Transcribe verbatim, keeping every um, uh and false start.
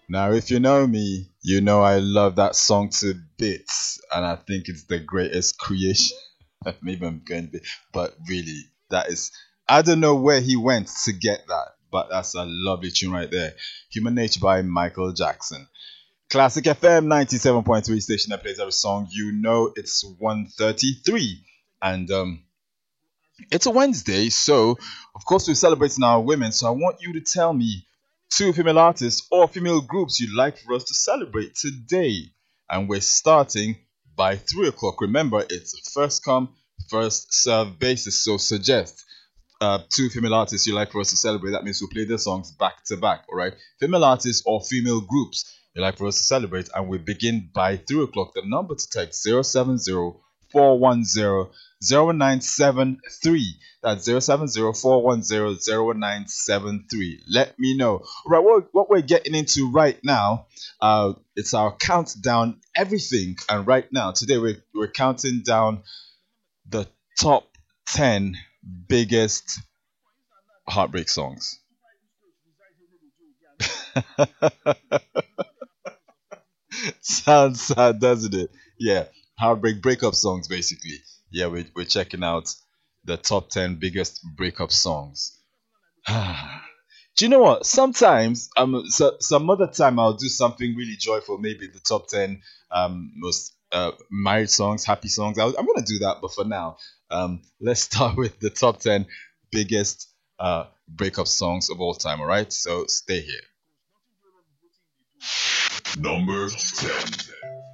Now, if you know me, you know I love that song to bits, and I think it's the greatest creation. Maybe I'm going to be, but really, that is. I don't know where he went to get that, but that's a lovely tune right there. Human Nature by Michael Jackson. Classic F M ninety-seven point three station that plays every song. You know it's one thirty-three, and um, it's a Wednesday, so of course we're celebrating our women. So I want you to tell me two female artists or female groups you'd like for us to celebrate today. And we're starting by three o'clock. Remember, it's a first come, first serve basis. So suggest uh, two female artists you'd like for us to celebrate. That means we'll play their songs back to back, all right? Female artists or female groups you'd like for us to celebrate. And we begin by three o'clock. The number to text zero seven zero four one zero zero nine seven three. That's zero seven zero four one zero zero nine seven three. Let me know. All right, what, what we're getting into right now, uh, it's our countdown everything. And right now, today we're, we're counting down the top ten biggest heartbreak songs. Sounds sad, doesn't it? Yeah, heartbreak breakup songs, basically. Yeah, we're, we're checking out the top ten biggest breakup songs. Do you know what? Sometimes, um, so, some other time I'll do something really joyful. Maybe the top ten um most uh married songs, happy songs. I'll, I'm gonna do that, but for now, um, let's start with the top ten biggest uh breakup songs of all time. All right, so stay here. Number ten.